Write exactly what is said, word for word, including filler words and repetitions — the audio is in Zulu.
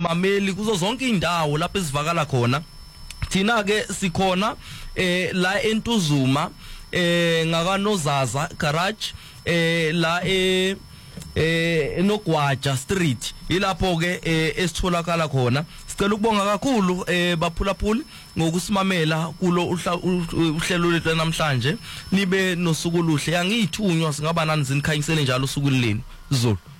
babameli kuzo zonke indawo lapho esivakala khona. Thina ke sikhona eh la eNtuzuma eh ngakanozaza garage eh la e eh enogwaja street ilapho ke esitholakala khona. Sicela ukubonga kakhulu eh baphulaphuli ngokusimamela kulo uhlelo lethu namhlanje. Nibe nosuku luhle. Angithunywa singaba nani zinikhanyisele njalo usuku leni Zulu.